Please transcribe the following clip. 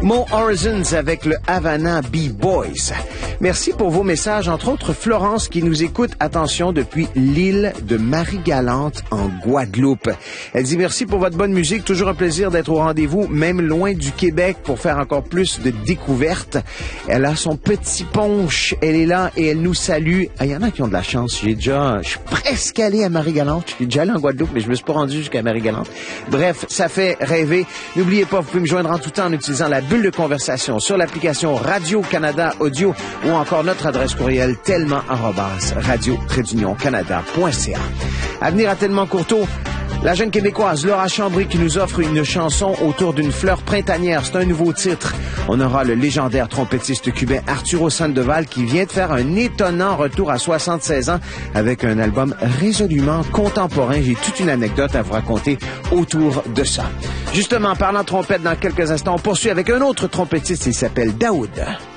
Mo Horizons avec le Havana B-Boys. Merci pour vos messages, entre autres Florence qui nous écoute, attention, depuis l'île de Marie-Galante en Guadeloupe. Elle dit merci pour votre bonne musique, toujours un plaisir d'être au rendez-vous, même loin du Québec pour faire encore plus de découvertes. Elle a son petit punch, elle est là et elle nous salue. Il y en a qui ont de la chance, je suis presque allé à Marie-Galante, je suis déjà allé en Guadeloupe, mais je me suis pas rendu jusqu'à Marie-Galante. Bref, ça fait rêver. N'oubliez pas, vous pouvez me joindre en tout temps en utilisant la bulle de conversation sur l'application Radio-Canada Audio ou encore notre adresse courriel tellement@radio-canada.ca. À venir à Tellement Courteau, la jeune Québécoise Laura Chambry qui nous offre une chanson autour d'une fleur printanière. C'est un nouveau titre. On aura le légendaire trompettiste cubain Arturo Sandoval qui vient de faire un étonnant retour à 76 ans avec un album résolument contemporain. J'ai toute une anecdote à vous raconter autour de ça. Justement, parlant trompette dans quelques instants, on poursuit avec un autre trompettiste. Il s'appelle Daoud.